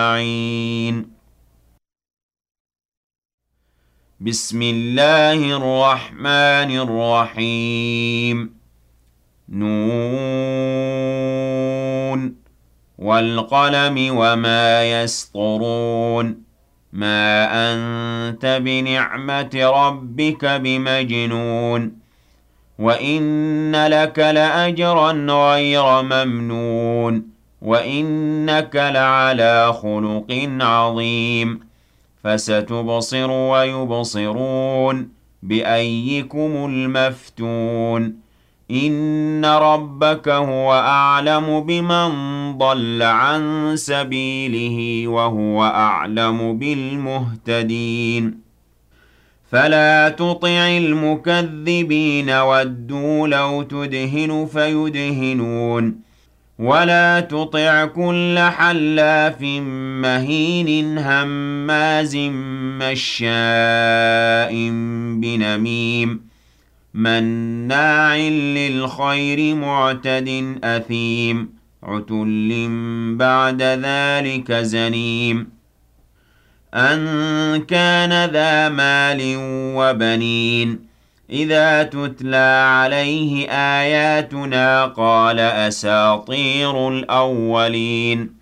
أجمعين. بسم الله الرحمن الرحيم. نون والقلم وما يسطرون. ما أنت بنعمة ربك بمجنون. وإن لك لأجرا غير ممنون. وإنك لعلى خلق عظيم. فستبصر ويبصرون بأيكم المفتون. إن ربك هو أعلم بمن ضل عن سبيله وهو أعلم بالمهتدين. فلا تطع المكذبين ودوا لو تدهن فيدهنون. ولا تطع كل حلاف مهين هماز مشاء بنميم مناع للخير معتد أثيم عتل بعد ذلك زنيم أن كان ذا مال وبنين إذا تتلى عليه آياتنا قال أساطير الأولين